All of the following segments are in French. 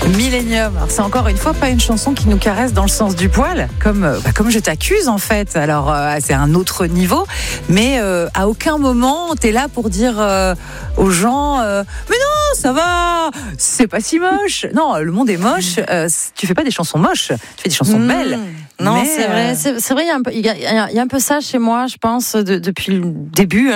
Millennium, alors c'est encore une fois pas une chanson qui nous caresse dans le sens du poil, comme je t'accuse en fait. Alors c'est un autre niveau, mais à aucun moment t'es là pour dire aux gens mais non ça va, c'est pas si moche. Non, le monde est moche. Tu fais pas des chansons moches, tu fais des chansons belles. Non, mais, c'est vrai. C'est vrai, il y a un peu ça chez moi, je pense, depuis le début.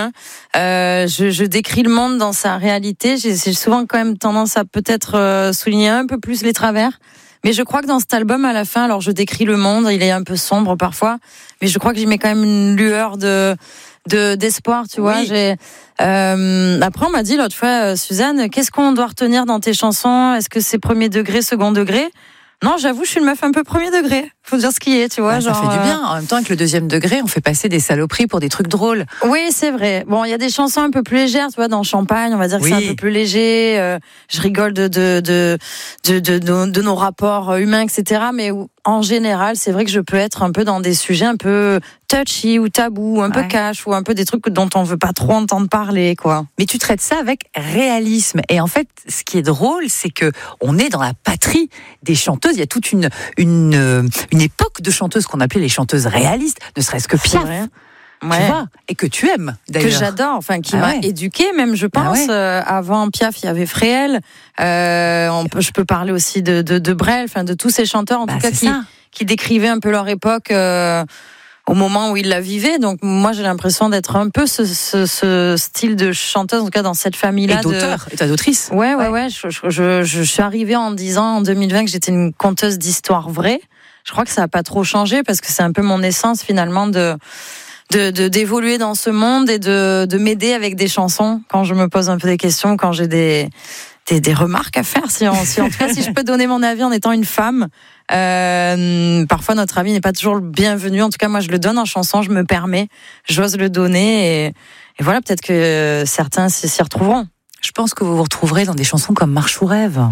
Je décris le monde dans sa réalité. J'ai souvent quand même tendance à peut-être souligner un peu plus les travers. Mais je crois que dans cet album, à la fin, alors je décris le monde, il est un peu sombre parfois, mais je crois que j'y mets quand même une lueur d'espoir, tu vois. Oui. Après, on m'a dit l'autre fois, Suzanne, qu'est-ce qu'on doit retenir dans tes chansons? Est-ce que c'est premier degré, second degré? Non, j'avoue, je suis une meuf un peu premier degré. Faut dire ce qui est, tu vois. Ça fait du bien. En même temps, avec le deuxième degré, on fait passer des saloperies pour des trucs drôles. Oui, c'est vrai. Bon, il y a des chansons un peu plus légères, tu vois, dans Champagne, on va dire que c'est un peu plus léger. Je rigole de nos rapports humains, etc. Mais en général, c'est vrai que je peux être un peu dans des sujets un peu touchy ou tabou, un peu cash, ou un peu des trucs dont on veut pas trop entendre parler, quoi. Mais tu traites ça avec réalisme. Et en fait, ce qui est drôle, c'est que on est dans la patrie des chanteuses. Il y a toute une époque de chanteuses qu'on appelait les chanteuses réalistes, ne serait-ce que Piaf. Tu vois, et que tu aimes d'ailleurs. Que j'adore, enfin qui m'a éduquée même, je pense. Avant Piaf, il y avait Fréhel. Je peux parler aussi de Brel, enfin de tous ces chanteurs en tout cas qui décrivaient un peu leur époque au moment où ils la vivaient. Donc moi j'ai l'impression d'être un peu ce style de chanteuse, en tout cas dans cette famille-là. Et d'auteur, et d'autrice. Ouais. Je suis arrivée en disant en 2020 que j'étais une conteuse d'histoires vraies. Je crois que ça n'a pas trop changé parce que c'est un peu mon essence finalement d'évoluer dans ce monde et de m'aider avec des chansons quand je me pose un peu des questions, quand j'ai des remarques à faire. En tout cas, si je peux donner mon avis en étant une femme, parfois notre avis n'est pas toujours le bienvenu. En tout cas, moi, je le donne en chanson, je me permets, j'ose le donner et voilà, peut-être que certains s'y retrouveront. Je pense que vous vous retrouverez dans des chansons comme Marche ou rêve.